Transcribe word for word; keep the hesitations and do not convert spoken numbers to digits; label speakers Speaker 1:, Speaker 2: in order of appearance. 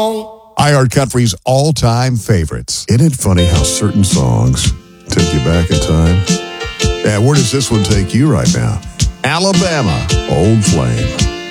Speaker 1: song.
Speaker 2: iHeartCountry's all-time favorites.
Speaker 3: Isn't it funny how certain songs take you back in time?
Speaker 2: Yeah, where does this one take you right now? Alabama, Old Flame.